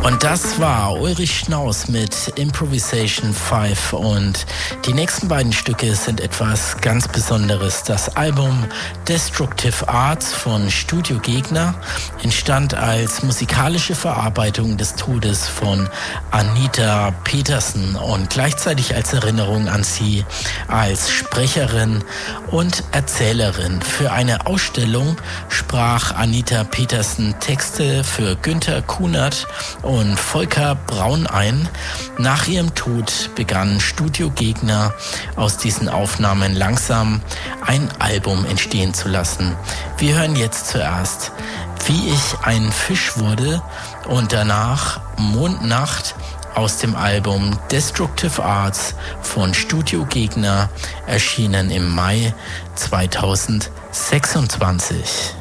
Und das war Ulrich Schnaus mit Improvisation 5 und die nächsten beiden Stücke sind etwas ganz Besonderes. Das Album Destructive Arts von Studio Gegner entstand als musikalische Verarbeitung des Todes von Anita Petersen und gleichzeitig als Erinnerung an sie als Sprecherin und Erzählerin. Für eine Ausstellung sprach Anita Petersen Texte für Günther Kunert und Volker Braun ein. Nach ihrem Tod begann Studio Gegner aus diesen Aufnahmen langsam ein Album entstehen zu lassen. Wir hören jetzt zuerst Wie ich ein Fisch wurde und danach Mondnacht aus dem Album Destructive Arts von Studio Gegner, erschienen im Mai 2026.